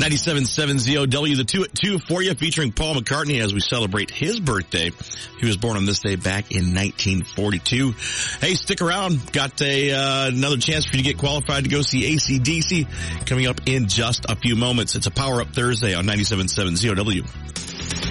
97.7 ZOW, the 2 at 2 for you, featuring Paul McCartney as we celebrate his birthday. He was born on this day back in 1942. Hey, stick around. Got another chance for you to get qualified to go see AC/DC coming up in just a few moments. It's a Power Up Thursday on 97.7 ZOW.